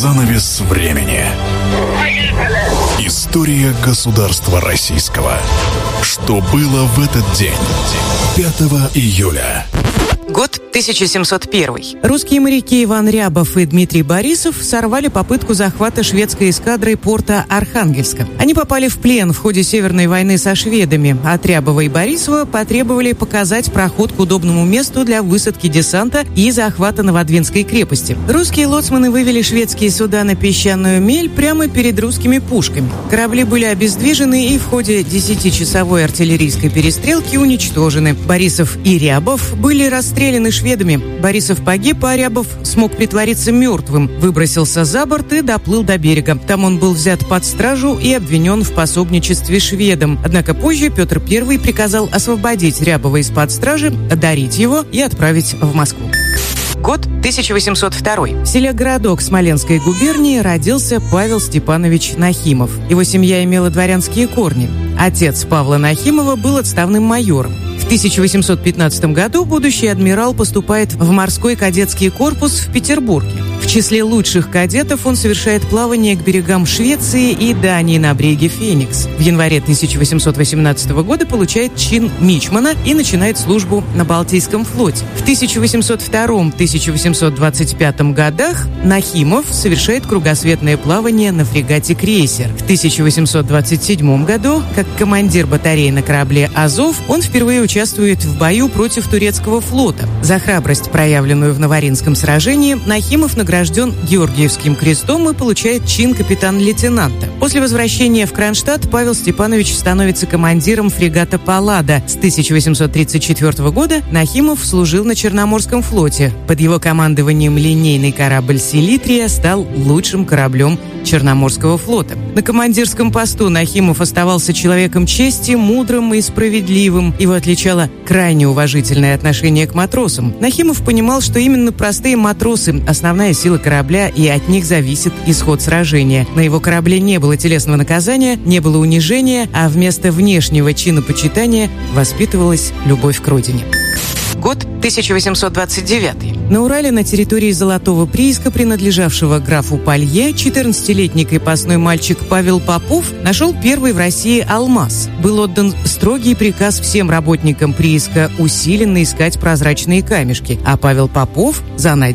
Занавес времени. История государства российского. Что было в этот день? 5 июля. Год 1701. Русские моряки Иван Рябов и Дмитрий Борисов сорвали попытку захвата шведской эскадрой порта Архангельска. Они попали в плен в ходе Северной войны со шведами. От Рябова и Борисова потребовали показать проход к удобному месту для высадки десанта и захвата Новодвинской крепости. Русские лоцманы вывели шведские суда на песчаную мель прямо перед русскими пушками. Корабли были обездвижены и в ходе 10-часовой артиллерийской перестрелки уничтожены. Борисов и Рябов были расстреляны шведами. Борисов погиб, а Рябов смог притвориться мертвым, выбросился за борт и доплыл до берега. Там он был взят под стражу и обвинен в пособничестве шведам. Однако позже Петр I приказал освободить Рябова из-под стражи, одарить его и отправить в Москву. Год 1802. В селе Городок Смоленской губернии родился Павел Степанович Нахимов. Его семья имела дворянские корни. Отец Павла Нахимова был отставным майором. В 1815 году будущий адмирал поступает в морской кадетский корпус в Петербурге. В числе лучших кадетов он совершает плавание к берегам Швеции и Дании на бреге Феникс. В январе 1818 года получает чин мичмана и начинает службу на Балтийском флоте. В 1802-1825 годах Нахимов совершает кругосветное плавание на фрегате «Крейсер». В 1827 году, как командир батареи на корабле «Азов», он впервые участвует в бою против турецкого флота. За храбрость, проявленную в Новоринском сражении, Нахимов награжден Георгиевским крестом и получает чин капитан-лейтенанта. После возвращения в Кронштадт Павел Степанович становится командиром фрегата «Паллада». С 1834 года Нахимов служил на Черноморском флоте. Под его командованием линейный корабль «Селитрия» стал лучшим кораблем Черноморского флота. На командирском посту Нахимов оставался человеком чести, мудрым и справедливым. Его отличало крайне уважительное отношение к матросам. Нахимов понимал, что именно простые матросы – основная сила корабля, и от них зависит исход сражения. На его корабле не было телесного наказания, не было унижения, а вместо внешнего чинопочитания воспитывалась любовь к родине. Год 1829. На Урале на территории Золотого прииска, принадлежавшего графу Палье, 14-летний крепостной мальчик Павел Попов нашел первый в России алмаз. Был отдан строгий приказ всем работникам прииска усиленно искать прозрачные камешки, а Павел Попов за